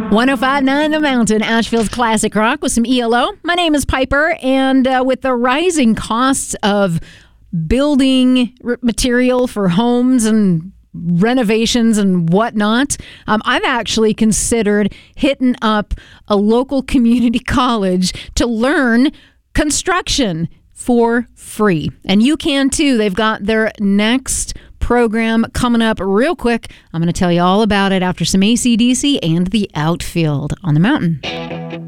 105.9 The Mountain, Asheville's classic rock with some ELO. My name is Piper, and with the rising costs of building material for homes and renovations and whatnot, I've actually considered hitting up a local community college to learn construction for free. And you can too. They've got their next program coming up real quick. I'm going to tell you all about it after some AC/DC and the Outfield on the Mountain.